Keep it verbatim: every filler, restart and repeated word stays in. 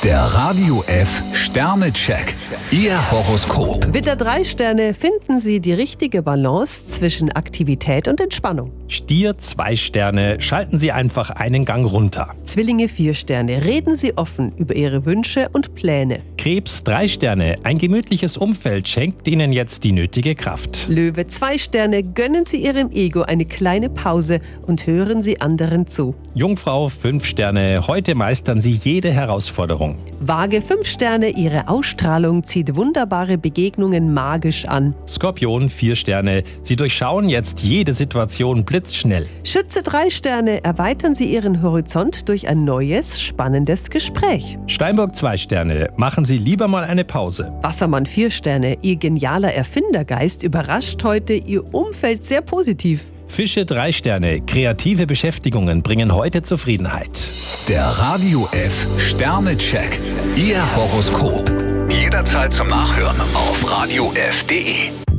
Der Radio F Sternecheck. Ihr Horoskop. Widder drei Sterne, finden Sie die richtige Balance zwischen Aktivität und Entspannung. Stier zwei Sterne, schalten Sie einfach einen Gang runter. Zwillinge vier Sterne, reden Sie offen über Ihre Wünsche und Pläne. Krebs drei Sterne, ein gemütliches Umfeld schenkt Ihnen jetzt die nötige Kraft. Löwe zwei Sterne, gönnen Sie Ihrem Ego eine kleine Pause und hören Sie anderen zu. Jungfrau fünf Sterne, heute meistern Sie jede Herausforderung. Waage fünf Sterne, Ihre Ausstrahlung zieht wunderbare Begegnungen magisch an. Skorpion vier Sterne, Sie durchschauen jetzt jede Situation blitzschnell. Schütze drei Sterne, erweitern Sie Ihren Horizont durch ein neues, spannendes Gespräch. Steinbock zwei Sterne, machen Sie lieber mal eine Pause. Wassermann vier Sterne, Ihr genialer Erfindergeist überrascht heute Ihr Umfeld sehr positiv. Fische drei Sterne, kreative Beschäftigungen bringen heute Zufriedenheit. Der Radio F Sternecheck. Ihr Horoskop. Jederzeit zum Nachhören auf radio f punkt de.